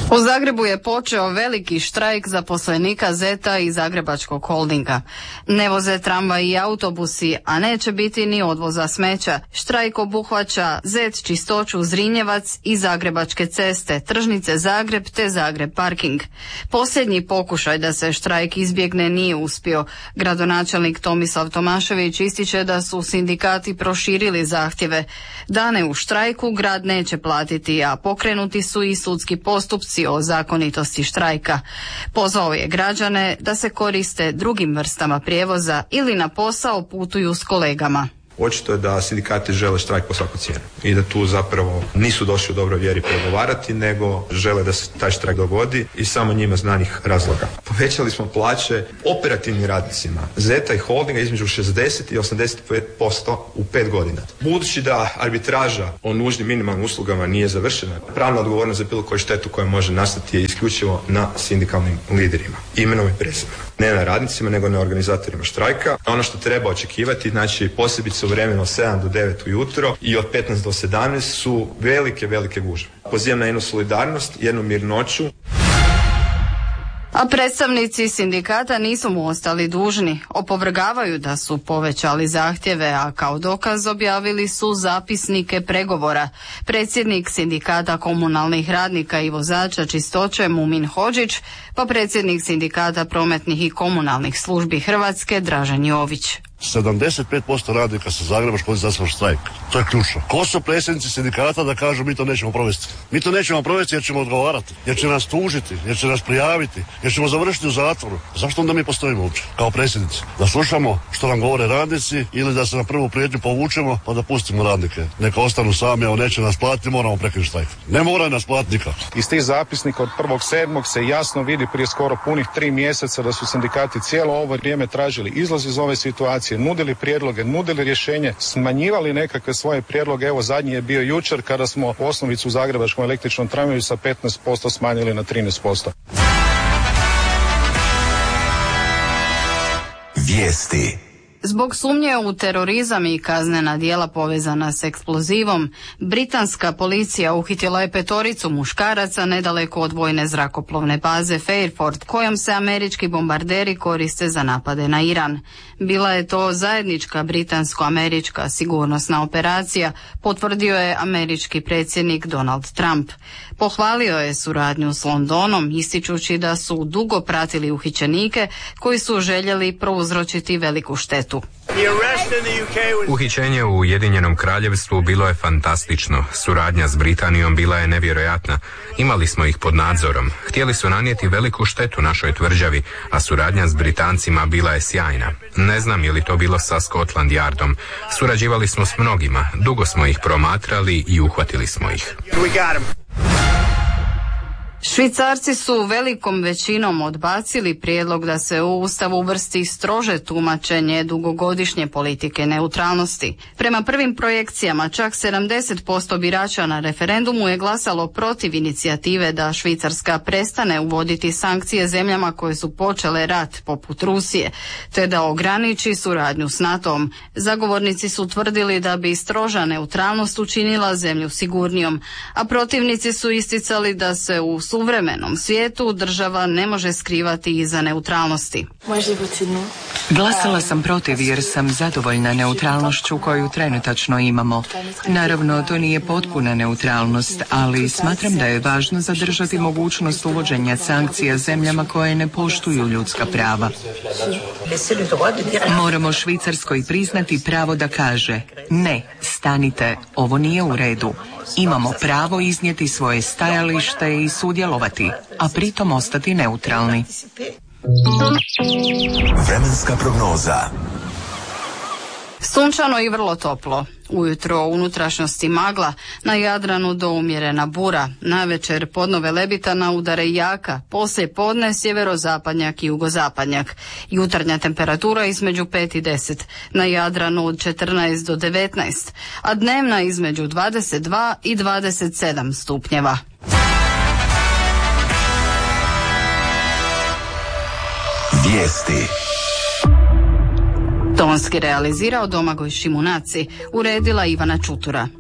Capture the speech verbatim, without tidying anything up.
U Zagrebu je počeo veliki štrajk zaposlenika Zeta i Zagrebačkog holdinga. Ne voze tramvaji i autobusi, a neće biti ni odvoza smeća. Štrajk obuhvaća Zet, Čistoću, Zrinjevac i Zagrebačke ceste, Tržnice Zagreb te Zagreb parking. Posljednji pokušaj da se štrajk izbjegne nije uspio. Gradonačelnik Tomislav Tomašević ističe da su sindikati proširili zahtjeve. Dane u štrajku grad neće platiti, a pokrenuti su i sudski postupci o zakonitosti štrajka. Pozvao je građane da se koriste drugim vrstama prijevoza ili na posao putuju s kolegama. Očito je da sindikati žele štrajk po svaku cijenu i da tu zapravo nisu došli u dobroj vjeri pregovarati, nego žele da se taj štrajk dogodi i samo njima znanih razloga. Povećali smo plaće operativnim radnicima Zeta i Holdinga između šezdeset i osamdeset pet posto u pet godina. Budući da arbitraža o nužnim minimalnim uslugama nije završena, pravna odgovornost za bilo koju štetu koja može nastati je isključivo na sindikalnim liderima, imenom i prezimenom. Ne na radnicima, nego na organizatorima štrajka. Ono što treba očekivati, znači posebice u vremenu od sedam do devet ujutro i od petnaest do sedamnaest su velike, velike gužve. Pozivam na jednu solidarnost, jednu mirnoću. A predstavnici sindikata nisu mu ostali dužni. Opovrgavaju da su povećali zahtjeve, a kao dokaz objavili su zapisnike pregovora. Predsjednik sindikata komunalnih radnika i vozača Čistoće Mumin Hodžić, pa predsjednik sindikata prometnih i komunalnih službi Hrvatske Dražen Jović. sedamdeset pet posto radnika sa Zagreba škodi za svoj štrajk. To je ključno. Ko su predsjednici sindikata da kažu mi to nećemo provesti? Mi to nećemo provesti jer ćemo odgovarati, jer će nas tužiti, jer će nas prijaviti, jer ćemo završiti u zatvoru. Zašto onda mi postojimo uopće kao predsjednici? Da slušamo što nam govore radnici ili da se na prvu prijetnju povučemo pa da pustimo radnike. Neka ostanu sami, a neće nas platiti, moramo prekinuti štrajk. Ne mora nas platiti nikako. Iz tih zapisnika od prvog sedmog se jasno vidi prije skoro punih tri mjeseca da su sindikati cijelo ovo vrijeme tražili izlaz iz ove situacije, nudili prijedloge, nudili rješenje, smanjivali nekakve svoje prijedloge. Evo zadnji je bio jučer kada smo osnovicu u zagrebačkom električnom tramvaju sa petnaest posto smanjili na trinaest posto. Vijesti. Zbog sumnje u terorizam i kaznena djela povezana s eksplozivom, britanska policija uhitila je petoricu muškaraca nedaleko od vojne zrakoplovne baze Fairford, kojom se američki bombarderi koriste za napade na Iran. Bila je to zajednička britansko-američka sigurnosna operacija, potvrdio je američki predsjednik Donald Trump. Pohvalio je suradnju s Londonom, ističući da su dugo pratili uhićenike koji su željeli prouzročiti veliku štetu. Uhićenje u Ujedinjenom Kraljevstvu bilo je fantastično. Suradnja s Britanijom bila je nevjerojatna. Imali smo ih pod nadzorom. Htjeli su nanijeti veliku štetu našoj tvrđavi, a suradnja s Britancima bila je sjajna. Ne znam je li to bilo sa Scotland Yardom. Surađivali smo s mnogima, dugo smo ih promatrali i uhvatili smo ih. Švicarci su velikom većinom odbacili prijedlog da se u Ustav uvrsti strože tumačenje dugogodišnje politike neutralnosti. Prema prvim projekcijama čak sedamdeset posto birača na referendumu je glasalo protiv inicijative da Švicarska prestane uvoditi sankcije zemljama koje su počele rat poput Rusije, te da ograniči suradnju s NATO-om. Zagovornici su tvrdili da bi stroža neutralnost učinila zemlju sigurnijom, a protivnici su isticali da se u suvremenom svijetu država ne može skrivati iza neutralnosti. Glasala sam protiv jer sam zadovoljna neutralnošću koju trenutačno imamo. Naravno, to nije potpuna neutralnost, ali smatram da je važno zadržati mogućnost uvođenja sankcija zemljama koje ne poštuju ljudska prava. Moramo Švicarskoj priznati pravo da kaže: ne, stanite, ovo nije u redu. Imamo pravo iznijeti svoje stajalište i sudjelovati, a pritom ostati neutralni. Vremenska prognoza. Sunčano i vrlo toplo. Ujutro u unutrašnjosti magla, na Jadranu do umjerena bura, navečer podnove lebitana udare jaka, poslije podne sjeverozapadnjak i jugozapadnjak. Jutarnja temperatura između pet i deset, na Jadranu od četrnaest do devetnaest, a dnevna između dvadeset dva i dvadeset sedam stupnjeva. Vijesti. Tonski realizirao Domagoj Šimunaci, uredila Ivana Čutura.